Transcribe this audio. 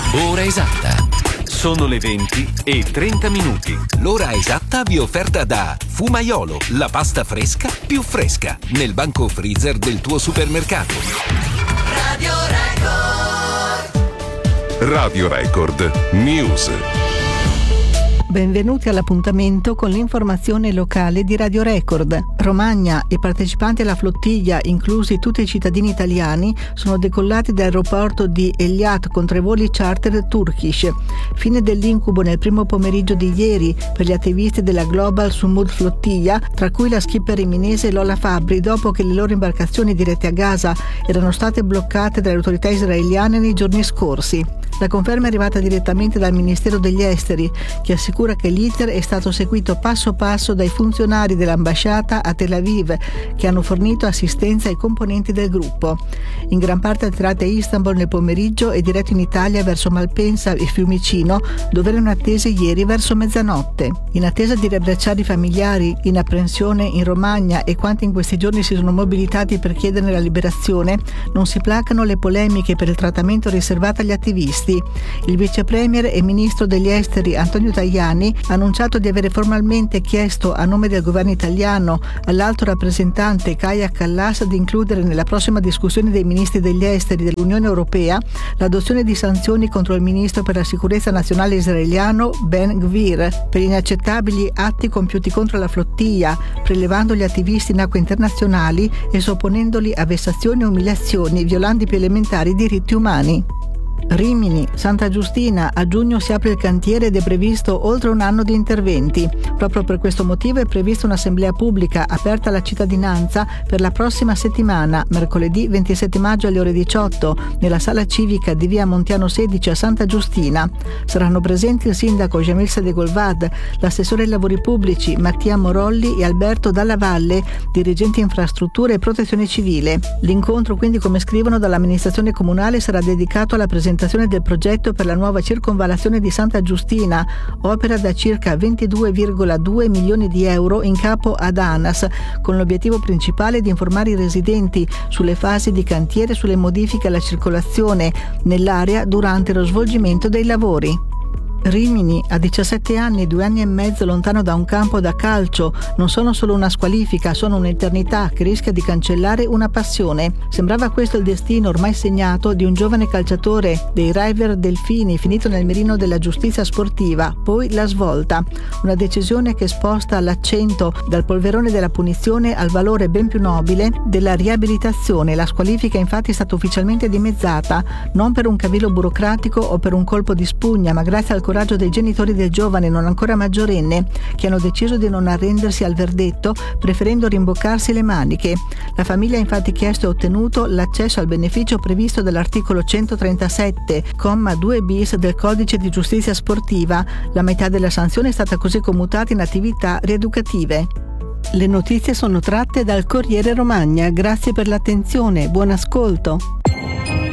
Ora esatta. Sono le 20:30. L'ora esatta vi è offerta da Fumaiolo, la pasta fresca più fresca, nel banco freezer del tuo supermercato. Radio Record News. Benvenuti all'appuntamento con l'informazione locale di Radio Record. Romagna, i partecipanti alla flottiglia, inclusi tutti i cittadini italiani, sono decollati dall'aeroporto di Eilat con 3 voli charter Turkish. Fine dell'incubo nel primo pomeriggio di ieri per gli attivisti della Global Sumud flottiglia, tra cui la skipper riminese Lola Fabbri, dopo che le loro imbarcazioni dirette a Gaza erano state bloccate dalle autorità israeliane nei giorni scorsi. La conferma è arrivata direttamente dal Ministero degli Esteri, che assicura che l'iter è stato seguito passo passo dai funzionari dell'ambasciata a Tel Aviv, che hanno fornito assistenza ai componenti del gruppo. In gran parte atterrati a Istanbul nel pomeriggio e diretto in Italia verso Malpensa e Fiumicino, dove erano attesi ieri verso mezzanotte. In attesa di riabbracciare i familiari in apprensione in Romagna e quanti in questi giorni si sono mobilitati per chiederne la liberazione, non si placano le polemiche per il trattamento riservato agli attivisti. Il vice premier e ministro degli esteri Antonio Tajani ha annunciato di avere formalmente chiesto a nome del governo italiano all'alto rappresentante Kaja Kallas di includere nella prossima discussione dei ministri degli esteri dell'Unione Europea l'adozione di sanzioni contro il ministro per la sicurezza nazionale israeliano Ben Gvir per inaccettabili atti compiuti contro la flottiglia, prelevando gli attivisti in acque internazionali e sopponendoli a vessazioni e umiliazioni, violando i più elementari diritti umani. Rimini, Santa Giustina, a giugno si apre il cantiere ed è previsto oltre un anno di interventi. Proprio per questo motivo è prevista un'assemblea pubblica aperta alla cittadinanza per la prossima settimana, mercoledì 27 maggio alle ore 18, nella sala civica di via Montiano 16 a Santa Giustina. Saranno presenti il sindaco Jamil Sadegolvad, l'assessore ai lavori pubblici Mattia Morolli e Alberto Dalla Valle, dirigenti infrastrutture e protezione civile. L'incontro, quindi, come scrivono dall'amministrazione comunale, sarà dedicato alla presentazione del progetto per la nuova circonvallazione di Santa Giustina, opera da circa 22,2 milioni di euro in capo ad ANAS, con l'obiettivo principale di informare i residenti sulle fasi di cantiere e sulle modifiche alla circolazione nell'area durante lo svolgimento dei lavori. Rimini, a 17 anni e 2 anni e mezzo lontano da un campo da calcio, non sono solo una squalifica, sono un'eternità che rischia di cancellare una passione. Sembrava questo il destino ormai segnato di un giovane calciatore dei River Delfini finito nel mirino della giustizia sportiva, poi la svolta. Una decisione che sposta l'accento dal polverone della punizione al valore ben più nobile della riabilitazione. La squalifica infatti è stata ufficialmente dimezzata, non per un cavillo burocratico o per un colpo di spugna, ma grazie al coraggio dei genitori del giovane non ancora maggiorenne, che hanno deciso di non arrendersi al verdetto, preferendo rimboccarsi le maniche. La famiglia ha infatti chiesto e ottenuto l'accesso al beneficio previsto dall'articolo 137,2 bis del Codice di Giustizia Sportiva. La metà della sanzione è stata così commutata in attività rieducative. Le notizie sono tratte dal Corriere Romagna. Grazie per l'attenzione, buon ascolto.